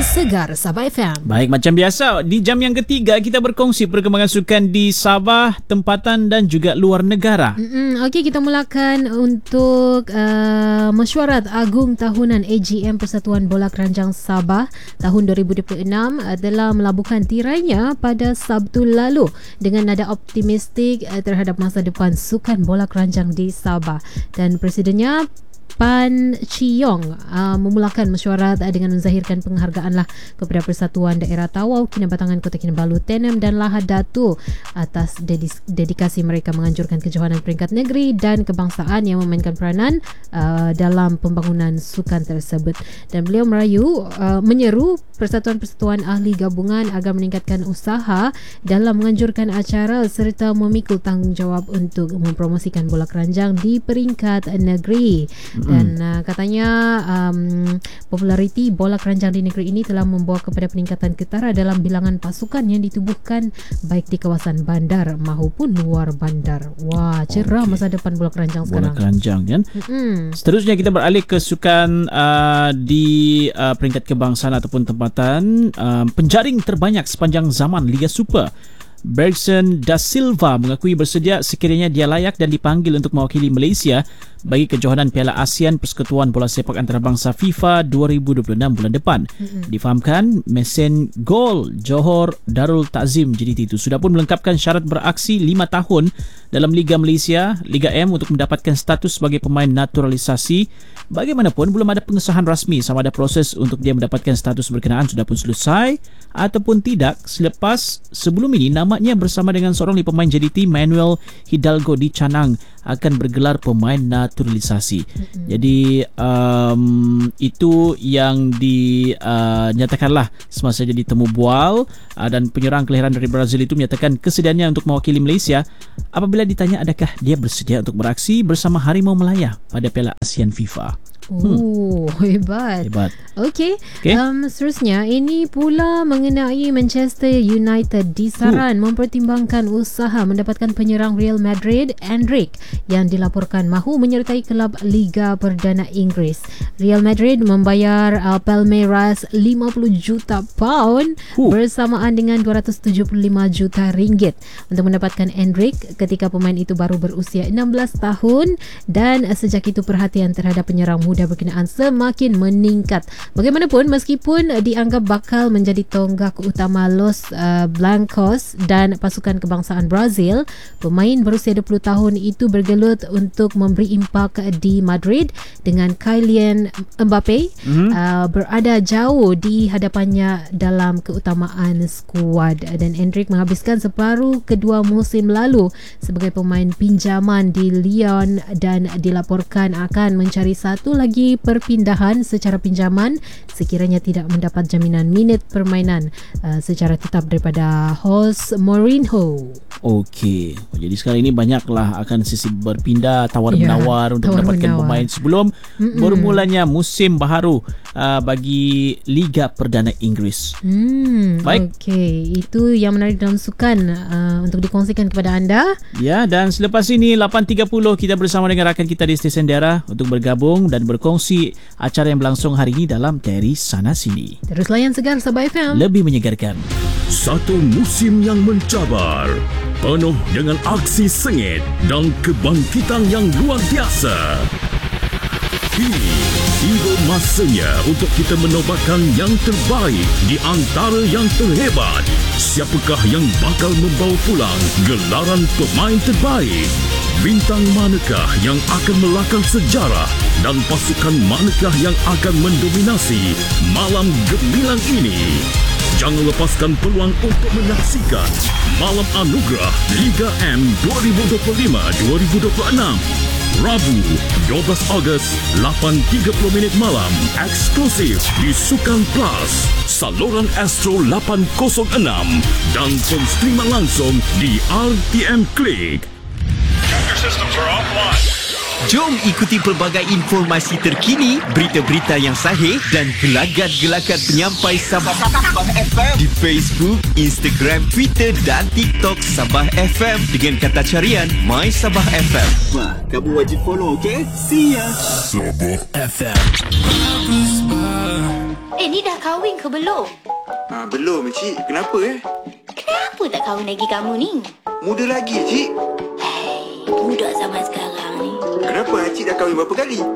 Segar Sabah FM. Baik, macam biasa, di jam yang ketiga kita berkongsi perkembangan sukan di Sabah, tempatan dan juga luar negara. Okey, kita mulakan untuk mesyuarat agung tahunan AGM Persatuan Bola Keranjang Sabah tahun 2026 telah melabuhkan tirainya pada Sabtu lalu dengan nada optimistik terhadap masa depan sukan bola keranjang di Sabah. Dan presidennya Pan Chiyong memulakan mesyuarat dengan menzahirkan penghargaanlah kepada Persatuan Daerah Tawau, Kinabatangan Kota Kinabalu, Tenem dan Lahad Datu atas dedikasi mereka menganjurkan kejohanan peringkat negeri dan kebangsaan yang memainkan peranan dalam pembangunan sukan tersebut. Dan beliau menyeru persatuan-persatuan ahli gabungan agar meningkatkan usaha dalam menganjurkan acara serta memikul tanggungjawab untuk mempromosikan bola keranjang di peringkat negeri. Dan katanya populariti bola keranjang di negeri ini telah membawa kepada peningkatan ketara dalam bilangan pasukan yang ditubuhkan baik di kawasan bandar maupun luar bandar. Wah, cerah masa depan bola keranjang sekarang. Bola keranjang kan. Seterusnya kita beralih ke sukan di peringkat kebangsaan ataupun tempatan. Penjaring terbanyak sepanjang zaman Liga Super, Bergson da Silva mengakui bersedia sekiranya dia layak dan dipanggil untuk mewakili Malaysia bagi kejohanan Piala ASEAN Persekutuan Bola Sepak Antarabangsa FIFA 2026 bulan depan. Difahamkan mesin gol Johor Darul Takzim JDT itu sudah pun melengkapkan syarat beraksi 5 tahun dalam Liga Malaysia, Liga M untuk mendapatkan status sebagai pemain naturalisasi. Bagaimanapun belum ada pengesahan rasmi sama ada proses untuk dia mendapatkan status berkenaan sudah pun selesai ataupun tidak. Sebelum ini namanya bersama dengan seorang pemain JDT, Manuel Hidalgo di Canang, akan bergelar pemain naturalisasi. Jadi itu yang dinyatakanlah semasa jadi temu bual, dan penyerang kelahiran dari Brazil itu menyatakan kesediaannya untuk mewakili Malaysia apabila ditanya adakah dia bersedia untuk beraksi bersama Harimau Melaya pada Piala ASEAN FIFA. Hebat. Okey. Seterusnya ini pula mengenai Manchester United disaran mempertimbangkan usaha mendapatkan penyerang Real Madrid Endrick yang dilaporkan mahu menyertai kelab Liga Perdana Inggeris. Real Madrid membayar Palmeiras 50 juta pound bersamaan dengan 275 juta ringgit untuk mendapatkan Endrick ketika pemain itu baru berusia 16 tahun dan sejak itu perhatian terhadap penyerang muda berkenaan semakin meningkat. Bagaimanapun, meskipun dianggap bakal menjadi tonggak utama Los Blancos dan pasukan kebangsaan Brazil, pemain berusia 20 tahun itu bergelut untuk memberi impak di Madrid dengan Kylian Mbappe berada jauh di hadapannya dalam keutamaan skuad. Dan Endrick menghabiskan separuh kedua musim lalu sebagai pemain pinjaman di Lyon dan dilaporkan akan mencari satu lagi perpindahan secara pinjaman sekiranya tidak mendapat jaminan minit permainan secara tetap daripada Jose Mourinho. Okey, jadi sekarang ini banyaklah akan sisi berpindah, tawar-menawar untuk mendapatkan pemain sebelum bermulanya musim baharu bagi Liga Perdana Inggris. Baik. Okey, itu yang menarik dalam sukan untuk dikongsikan kepada anda. Ya, dan selepas ini 8.30 kita bersama dengan rakan kita di stesen daerah untuk bergabung dan berkongsi acara yang berlangsung hari ini dalam Dari Sana Sini. Terus layan Segar Sabah FM, lebih menyegarkan. Satu musim yang mencabar, penuh dengan aksi sengit dan kebangkitan yang luar biasa. Kini tiba masanya untuk kita menobatkan yang terbaik di antara yang terhebat. Siapakah yang bakal membawa pulang gelaran pemain terbaik? Bintang manakah yang akan melakang sejarah dan pasukan manakah yang akan mendominasi malam gemilang ini? Jangan lepaskan peluang untuk menyaksikan Malam Anugerah Liga M 2025-2026. Rabu, 12 Ogos, 8.30 malam, eksklusif di Sukan Plus, saluran Astro 806 dan penstreaman langsung di RTM Klik. Jom ikuti pelbagai informasi terkini, berita-berita yang sahih dan gelagat-gelagat penyampai Sabah FM di Facebook, Instagram, Twitter dan TikTok Sabah FM dengan kata carian My Sabah FM. Wah, kamu wajib follow, okay? See ya. Sabah FM. Ni Cik dah kahwin ke belum? Belum, Cik. Kenapa Kenapa tak kahwin lagi kamu ni? Muda lagi, Cik. Budak zaman sekarang ni. Kenapa Cik dah kahwin berapa kali?